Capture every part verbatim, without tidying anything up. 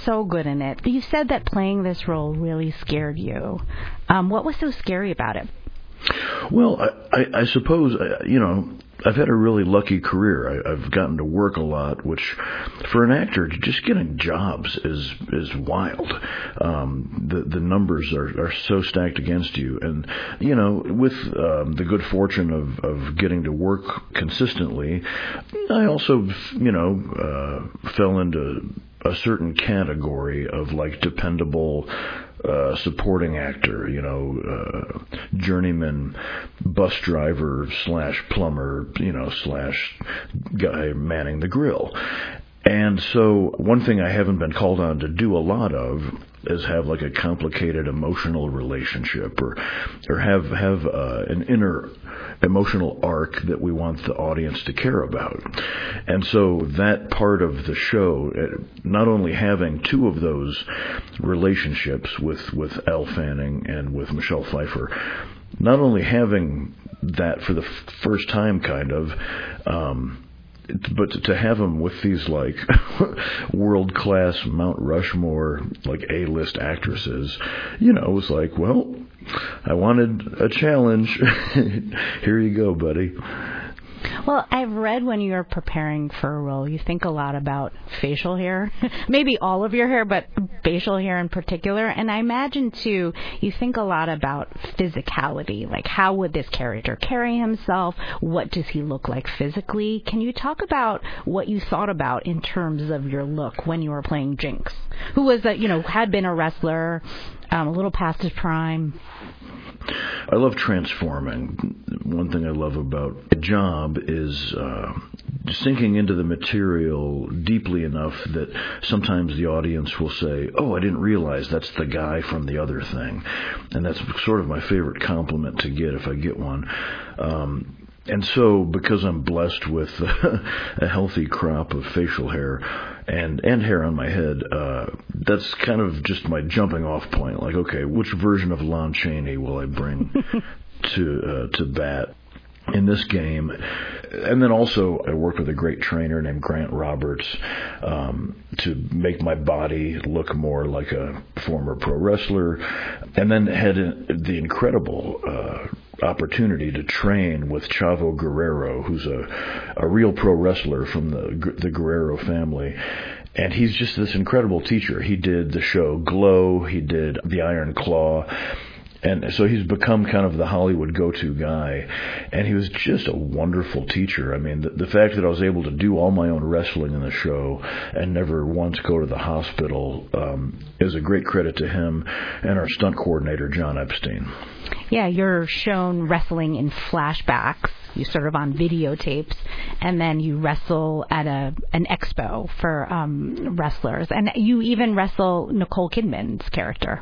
so good in it. You said that playing this role really scared you. Um, what was so scary about it? Well, I, I, I suppose, you know, I've had a really lucky career. I, I've gotten to work a lot, which for an actor, just getting jobs is is wild. Um, the the numbers are, are so stacked against you. And, you know, with um, the good fortune of, of getting to work consistently, I also, you know, uh, fell into a certain category of, like, dependable Uh, supporting actor, you know, uh, journeyman bus driver slash plumber, you know, slash guy manning the grill. And so one thing I haven't been called on to do a lot of is have like a complicated emotional relationship or or have have uh, an inner emotional arc that we want the audience to care about. And so that part of the show, not only having two of those relationships with, with Elle Fanning and with Michelle Pfeiffer, not only having that for the f- first time kind of, um, but to have them with these like world-class Mount Rushmore, like A-list actresses, you know, it was like, well, I wanted a challenge. Here you go, buddy. Well, I've read when you're preparing for a role, you think a lot about facial hair. Maybe all of your hair, but facial hair in particular. And I imagine, too, you think a lot about physicality. Like, how would this character carry himself? What does he look like physically? Can you talk about what you thought about in terms of your look when you were playing Jinx, who was, a, you know, had been a wrestler, um, a little past his prime? I love transforming. One thing I love about the job is uh, sinking into the material deeply enough that sometimes the audience will say, oh, I didn't realize that's the guy from the other thing. And that's sort of my favorite compliment to get if I get one. Um, And so, because I'm blessed with a healthy crop of facial hair and, and hair on my head, uh, that's kind of just my jumping off point. Like, okay, which version of Lon Chaney will I bring to uh, to bat in this game? And then also, I worked with a great trainer named Grant Roberts um, to make my body look more like a former pro wrestler, and then had the incredible uh, opportunity to train with Chavo Guerrero, who's a, a real pro wrestler from the the Guerrero family. And he's just this incredible teacher. He did the show Glow, he did The Iron Claw. And so he's become kind of the Hollywood go-to guy. And he was just a wonderful teacher. I mean, the, the fact that I was able to do all my own wrestling in the show and never once go to the hospital um, is a great credit to him and our stunt coordinator, John Epstein. Yeah, you're shown wrestling in flashbacks. You sort of on videotapes, and then you wrestle at a an expo for um, wrestlers. And you even wrestle Nicole Kidman's character.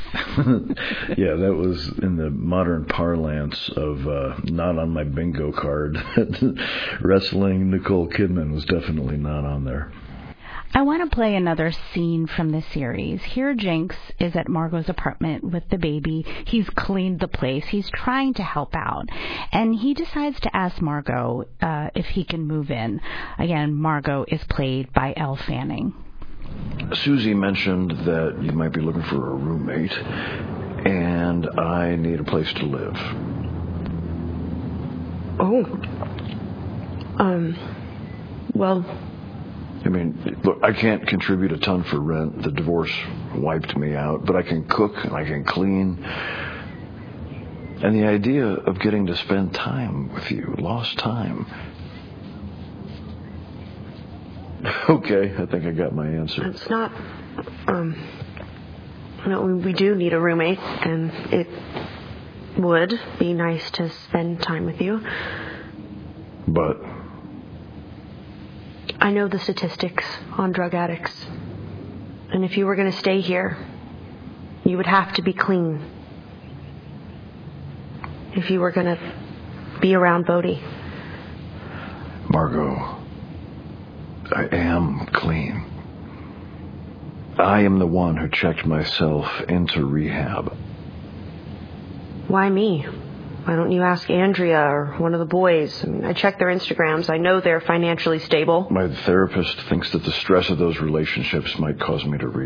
Yeah, that was in the modern parlance of uh, not on my bingo card. Wrestling Nicole Kidman was definitely not on there. I want to play another scene from the series. Here Jinx is at Margot's apartment with the baby. He's cleaned the place. He's trying to help out. And he decides to ask Margot uh, if he can move in. Again, Margot is played by Elle Fanning. Susie mentioned that you might be looking for a roommate, and I need a place to live. Oh. Um, well... I mean, look, I can't contribute a ton for rent. The divorce wiped me out, but I can cook and I can clean. And the idea of getting to spend time with you, lost time. Okay, I think I got my answer. It's not, um, no, we do need a roommate, and it would be nice to spend time with you. But... I know the statistics on drug addicts. And if you were going to stay here, you would have to be clean. If you were going to be around Bodhi. Margot, I am clean. I am the one who checked myself into rehab. Why me? Why don't you ask Andrea or one of the boys? I mean, I checked their Instagrams. I know they're financially stable. My therapist thinks that the stress of those relationships might cause me to re-